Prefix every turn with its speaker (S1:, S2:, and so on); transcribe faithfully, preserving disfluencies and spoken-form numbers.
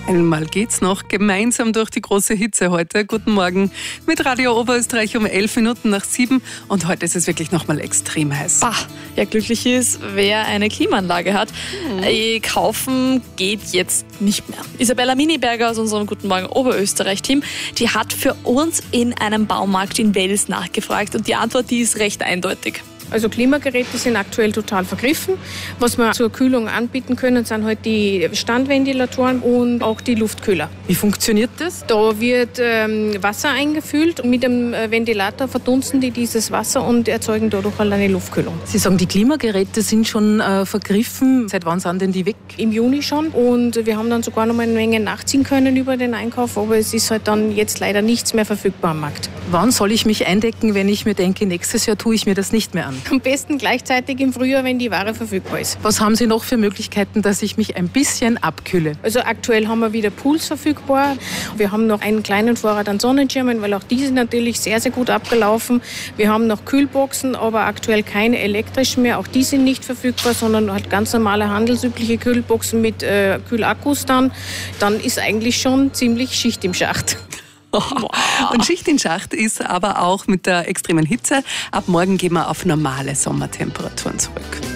S1: Einmal geht's noch gemeinsam durch die große Hitze heute. Guten Morgen mit Radio Oberösterreich um elf Minuten nach sieben. Und heute ist es wirklich nochmal extrem heiß.
S2: Bah, ja, glücklich ist, wer eine Klimaanlage hat. Mhm. Äh, kaufen geht jetzt nicht mehr. Isabella Miniberger aus unserem Guten Morgen Oberösterreich-Team, die hat für uns in einem Baumarkt in Wels nachgefragt. Und die Antwort, die ist recht eindeutig.
S3: Also Klimageräte sind aktuell total vergriffen. Was wir zur Kühlung anbieten können, sind halt die Standventilatoren und auch die Luftkühler.
S4: Wie funktioniert das?
S3: Da wird ähm, Wasser eingefüllt und mit dem Ventilator verdunsten die dieses Wasser und erzeugen dadurch eine Luftkühlung.
S4: Sie sagen, die Klimageräte sind schon äh, vergriffen. Seit wann sind denn die weg?
S3: Im Juni schon, und wir haben dann sogar noch mal eine Menge nachziehen können über den Einkauf, aber es ist halt dann jetzt leider nichts mehr verfügbar am Markt.
S4: Wann soll ich mich eindecken, wenn ich mir denke, nächstes Jahr tue ich mir das nicht mehr an?
S3: Am besten gleichzeitig im Frühjahr, wenn die Ware verfügbar ist.
S4: Was haben Sie noch für Möglichkeiten, dass ich mich ein bisschen abkühle?
S3: Also aktuell haben wir wieder Pools verfügbar. Wir haben noch einen kleinen Vorrat an Sonnenschirmen, weil auch die sind natürlich sehr, sehr gut abgelaufen. Wir haben noch Kühlboxen, aber aktuell keine elektrischen mehr. Auch die sind nicht verfügbar, sondern halt ganz normale handelsübliche Kühlboxen mit äh, Kühlakkus dann. Dann ist eigentlich schon ziemlich Schicht im Schacht.
S1: Wow. Und Schicht in Schacht ist aber auch mit der extremen Hitze. Ab morgen gehen wir auf normale Sommertemperaturen zurück.